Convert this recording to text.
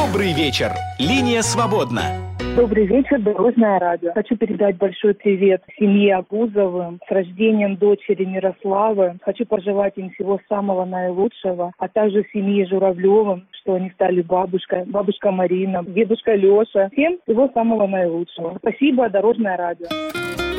Добрый вечер. Линия свободна. Добрый вечер, Дорожное радио. Хочу передать большой привет семье Абузовым с рождением дочери Мирославы. Хочу пожелать им всего самого наилучшего, а также семье Журавлевым, что они стали бабушкой, бабушка Марина, дедушка Леша. Всем всего самого наилучшего. Спасибо, Дорожное радио.